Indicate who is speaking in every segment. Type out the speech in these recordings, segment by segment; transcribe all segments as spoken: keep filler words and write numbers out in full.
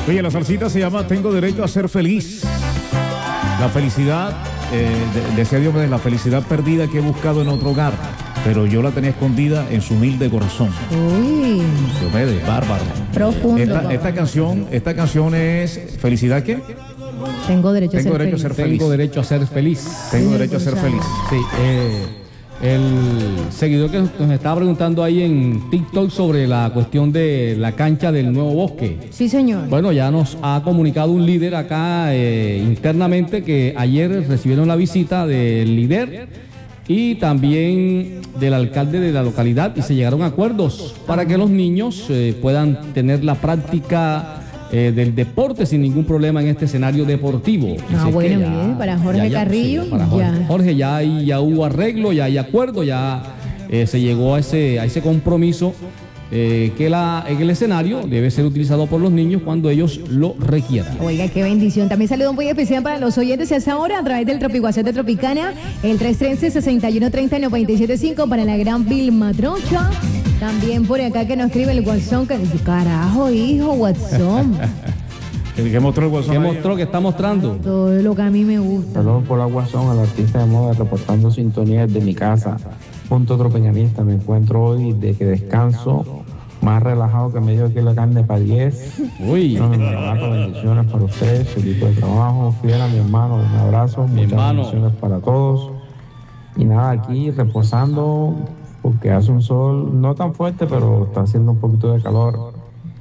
Speaker 1: Oye, la salsita se llama Tengo Derecho a Ser Feliz. La felicidad, eh, de, decía Diomedes, la felicidad perdida que he buscado en otro hogar, pero yo la tenía escondida en su humilde corazón.
Speaker 2: Uy.
Speaker 1: Diomedes, bárbaro.
Speaker 2: Profundo.
Speaker 1: Esta, esta canción, esta canción es ¿felicidad qué?
Speaker 2: Tengo derecho,
Speaker 1: Tengo
Speaker 2: a, ser
Speaker 1: derecho a ser feliz.
Speaker 3: Tengo derecho a ser feliz.
Speaker 1: Tengo derecho a ser feliz.
Speaker 3: Sí, eh, el seguidor que nos estaba preguntando ahí en TikTok sobre la cuestión de la cancha del Nuevo Bosque.
Speaker 2: Sí, señor.
Speaker 3: Bueno, ya nos ha comunicado un líder acá eh, internamente que ayer recibieron la visita del líder y también del alcalde de la localidad y se llegaron a acuerdos para que los niños eh, puedan tener la práctica Eh, del deporte sin ningún problema en este escenario deportivo.
Speaker 2: Ah, bueno, ya, bien, para Jorge
Speaker 3: ya, ya,
Speaker 2: Carrillo.
Speaker 3: Sí, para Jorge.
Speaker 2: Ya.
Speaker 3: Jorge, ya, hay, ya hubo arreglo, ya hay acuerdo, ya eh, se llegó a ese, a ese compromiso eh, que la, en el escenario debe ser utilizado por los niños cuando ellos lo requieran.
Speaker 2: Oiga, qué bendición. También saludo muy especial para los oyentes a esa hora a través del Tropiguacete de Tropicana, el tres uno tres, seis uno tres cero, nueve siete cinco para la gran Vilma Trocha. También por acá que nos escribe el WhatsApp, que carajo, hijo, WhatsApp.
Speaker 1: ¿Qué mostró el WhatsApp?
Speaker 3: ¿Qué mostró? ¿Qué está mostrando?
Speaker 2: Todo lo que a mí me gusta.
Speaker 4: Saludos por la WhatsApp al artista de moda reportando sintonía desde mi casa. Punto Tropicanista, me encuentro hoy de que descanso, más relajado que me dio aquí la carne para diez.
Speaker 3: Uy.
Speaker 4: No, mi hermano, bendiciones para ustedes, su equipo de trabajo, fiel a mi hermano, un abrazo,
Speaker 3: Mi
Speaker 4: muchas
Speaker 3: hermano.
Speaker 4: bendiciones para todos. Y nada, aquí reposando, porque hace un sol no tan fuerte, pero está haciendo un poquito de calor.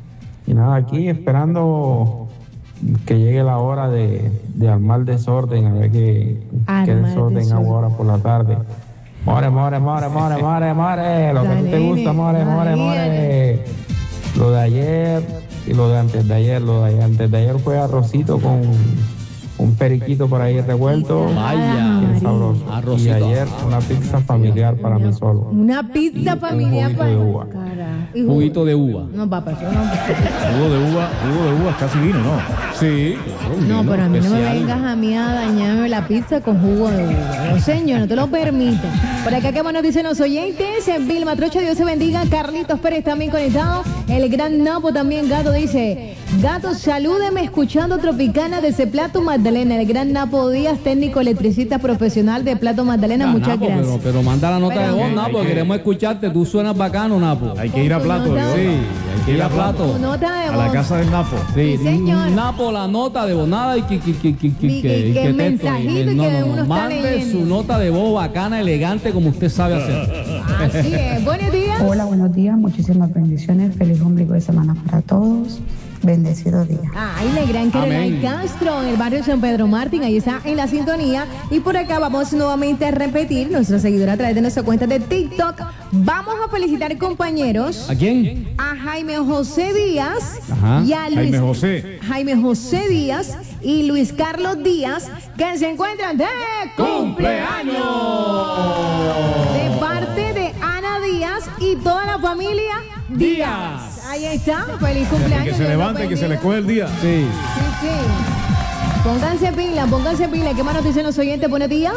Speaker 4: Y nada, aquí esperando que llegue la hora de, de armar desorden, a ver qué, qué
Speaker 2: Armar
Speaker 4: desorden
Speaker 2: desorden.
Speaker 4: hago ahora por la tarde. More, more, more, more, more, more, lo que a ti te
Speaker 2: Dale,
Speaker 4: gusta, more, more,
Speaker 2: María.
Speaker 4: more. Lo de ayer y lo de antes de ayer, lo de antes de ayer fue arrocito con un periquito por ahí revuelto.
Speaker 3: Vaya.
Speaker 4: Bien sabroso.
Speaker 3: Arrocito.
Speaker 4: Y ayer una pizza familiar para mí solo.
Speaker 2: Una pizza
Speaker 4: un
Speaker 2: familiar
Speaker 4: juguito
Speaker 2: para...
Speaker 4: de uva.
Speaker 2: Cara, y jugo-
Speaker 3: Juguito de uva.
Speaker 2: No, papá, eso no.
Speaker 1: Jugo de uva, jugo de uva es casi vino, ¿no?
Speaker 3: Sí.
Speaker 2: No, pero a mí no me
Speaker 3: especial.
Speaker 2: vengas a mí a dañarme la pizza con jugo de uva. No, señor, no te lo permito. Por acá, ¿qué más nos dicen los oyentes? Vilma Trocha, Dios se bendiga. Carlitos Pérez también conectado. El gran Napo también, Gato, dice: Gato, salúdeme escuchando Tropicana desde Plato Magdalena. El gran Napo Díaz, técnico electricista profesional de Plato Magdalena.
Speaker 3: Ah,
Speaker 2: Muchas
Speaker 3: Napo,
Speaker 2: gracias.
Speaker 3: Pero, pero manda la nota
Speaker 2: Pero-
Speaker 3: de voz, Napo,
Speaker 1: Hay que-
Speaker 3: queremos escucharte. Tú suenas bacano, Napo.
Speaker 1: Hay que ir a
Speaker 2: Con tu
Speaker 1: Plato.
Speaker 2: nota.
Speaker 1: ¿no?
Speaker 3: Sí, hay que ir a
Speaker 2: Tu
Speaker 3: Plato.
Speaker 2: nota de
Speaker 1: A la
Speaker 2: voz.
Speaker 1: casa del Napo.
Speaker 3: Sí,
Speaker 2: Sí, señor.
Speaker 3: Napo, la nota de voz, nada y que, que, que, que, que,
Speaker 2: Y-
Speaker 3: que-
Speaker 2: y
Speaker 3: y
Speaker 2: que
Speaker 3: que
Speaker 2: mensajito
Speaker 3: texto,
Speaker 2: y
Speaker 3: no,
Speaker 2: que
Speaker 3: no, no,
Speaker 2: uno está
Speaker 3: mande
Speaker 2: leyendo.
Speaker 3: su nota de voz bacana, elegante, como usted sabe hacer.
Speaker 2: Así es. Buenos días.
Speaker 5: Hola, buenos días, muchísimas bendiciones, feliz ombligo de semana para todos, bendecido día.
Speaker 2: Ay, la gran Caroline
Speaker 3: Amén.
Speaker 2: Castro, en el barrio San Pedro Martín, ahí está en la sintonía. Y por acá vamos nuevamente a repetir, nuestro seguidor a través de nuestra cuenta de TikTok. Vamos a felicitar, compañeros,
Speaker 3: ¿A quién?
Speaker 2: a Jaime José Díaz
Speaker 3: Ajá.
Speaker 2: y a Luis
Speaker 1: Jaime José.
Speaker 2: Jaime José Díaz y Luis Carlos Díaz, que se encuentran de cumpleaños. De parte de Ana Díaz y toda la familia Díaz. Ahí está, feliz cumpleaños.
Speaker 1: Que se
Speaker 2: Dios los
Speaker 1: levante, que se le
Speaker 2: bendiga.
Speaker 1: coge el día.
Speaker 3: Sí.
Speaker 2: Sí, sí. Pónganse pila, pónganse pila. ¿Qué más nos dicen los oyentes? Buenos días.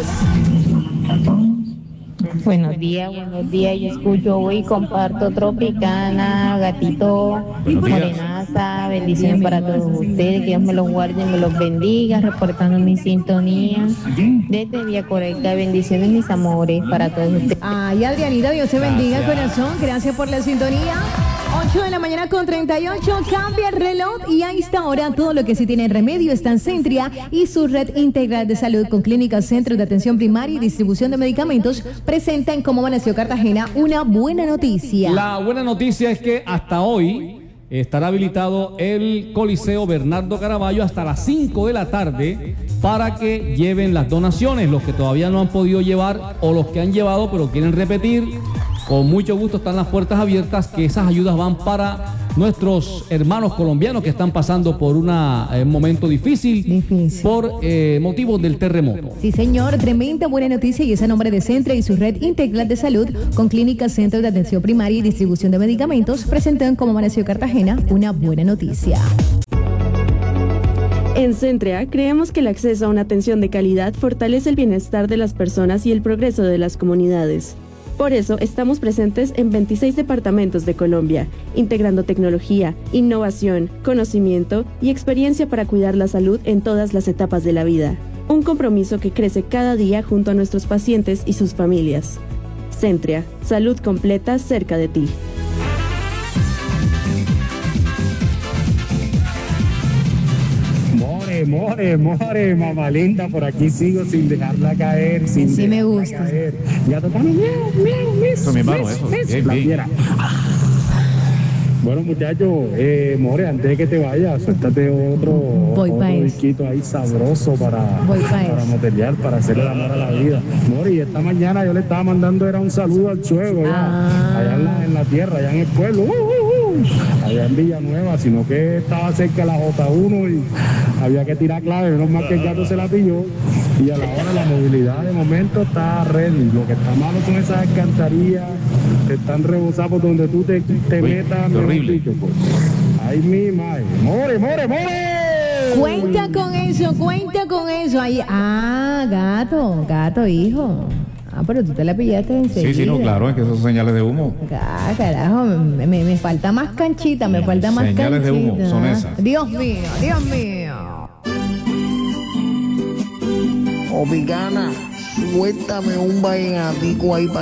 Speaker 6: Buenos días, buenos días. Yo escucho hoy, comparto Tropicana, Gatito,
Speaker 1: Buenos días.
Speaker 6: Morenaza. Bendiciones para todos ustedes. Que Dios me los guarde y me los bendiga. Reportando mi sintonía desde Vía Correcta. Bendiciones, mis amores, para todos ustedes.
Speaker 2: Ay, Adrianita, Dios te bendiga,
Speaker 3: Gracias.
Speaker 2: corazón. Gracias por la sintonía. ocho de la mañana con treinta y ocho, cambia el reloj y a esta hora todo lo que sí tiene remedio está en Centria y su red integral de salud con clínicas, centros de atención primaria y distribución de medicamentos presentan como amaneció Cartagena una buena noticia.
Speaker 3: La buena noticia es que hasta hoy estará habilitado el Coliseo Bernardo Caraballo hasta las cinco de la tarde para que lleven las donaciones. Los que todavía no han podido llevar o los que han llevado pero quieren repetir, con mucho gusto están las puertas abiertas, que esas ayudas van para nuestros hermanos colombianos que están pasando por una, eh, un momento difícil,
Speaker 2: Difícil.
Speaker 3: por eh, motivos del terremoto.
Speaker 2: Sí, señor, tremenda buena noticia y es a nombre de Centra y su red integral de salud con clínicas, centros de atención primaria y distribución de medicamentos presentan como amaneció Cartagena una buena noticia.
Speaker 7: En Centrea creemos que el acceso a una atención de calidad fortalece el bienestar de las personas y el progreso de las comunidades. Por eso estamos presentes en veintiséis departamentos de Colombia, integrando tecnología, innovación, conocimiento y experiencia para cuidar la salud en todas las etapas de la vida. Un compromiso que crece cada día junto a nuestros pacientes y sus familias. Centria, salud completa cerca de ti.
Speaker 8: More, more, more, mamá linda, por aquí sigo sin dejarla caer, sin
Speaker 2: Sí me
Speaker 8: dejarla
Speaker 2: gusta.
Speaker 8: caer. Ya tocando, miau, miau, miss,
Speaker 1: Eso, mi hermano,
Speaker 8: miss,
Speaker 1: eso.
Speaker 8: miss,
Speaker 1: Bien,
Speaker 8: la
Speaker 1: bien.
Speaker 8: fiera. Bueno, muchachos, eh, More, antes de que te vayas, suéltate otro,
Speaker 2: Voy pa'
Speaker 8: otro
Speaker 2: eso.
Speaker 8: disquito ahí sabroso para,
Speaker 2: Voy pa'
Speaker 8: para
Speaker 2: eso.
Speaker 8: moterear, para hacerle el amor a la vida. More, y esta mañana yo le estaba mandando era un saludo al chuego, ya,
Speaker 2: Ah.
Speaker 8: allá en la, en la tierra, allá en el pueblo, uh, uh, uh, allá en Villanueva, sino que estaba cerca de la J uno y había que tirar clave, menos mal que el gato se la pilló. Y a la hora la movilidad de momento está ready. Lo que está malo son esas alcantarillas que están rebosadas por donde tú te, te
Speaker 1: Uy,
Speaker 8: metas.
Speaker 1: qué
Speaker 8: mejor
Speaker 1: horrible.
Speaker 8: dicho, pues. Ay, mi madre. More, more, more.
Speaker 2: Cuenta con eso, cuenta con eso. Ahí, ah, gato, gato, hijo. Ah, pero tú te la pillaste enseguida.
Speaker 1: Sí, sí, no, claro, es que esos son señales de humo.
Speaker 2: Ah, carajo, me, me- me falta más canchita, me falta más
Speaker 1: Señales de
Speaker 2: canchita.
Speaker 1: humo, son esas.
Speaker 2: Dios mío, Dios mío.
Speaker 9: Opicana, suéltame un vallenatico ahí para